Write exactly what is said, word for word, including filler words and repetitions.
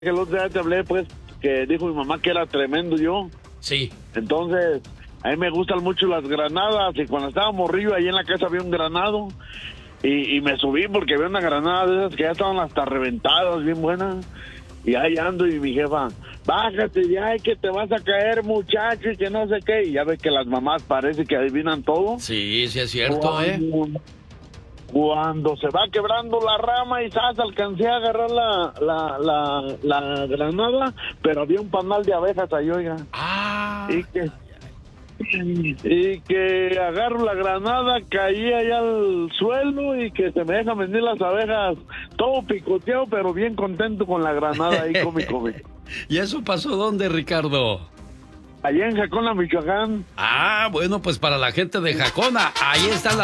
que el otro día te hablé, pues, que dijo mi mamá que era tremendo yo. Sí. Entonces, a mí me gustan mucho las granadas, y cuando estaba morrillo, ahí en la casa había un granado, y, y me subí porque había una granada de esas que ya estaban hasta reventadas, bien buenas, y ahí ando, y mi jefa, bájate ya, que te vas a caer, muchacho, y que no sé qué, y ya ves que las mamás parece que adivinan todo. Sí, sí es cierto, cuando, ¿eh? Cuando se va quebrando la rama y ¡zas! Alcancé a agarrar la, la, la, la granada, pero había un panal de abejas ahí, oiga. Ah. Y que, y que agarro la granada, caí allá al suelo y que se me dejan venir las abejas, todo picoteado, pero bien contento con la granada ahí, come, come. ¿Y eso pasó dónde, Ricardo? Allá en Jacona, Michoacán. Ah, bueno, pues para la gente de Jacona, ahí está la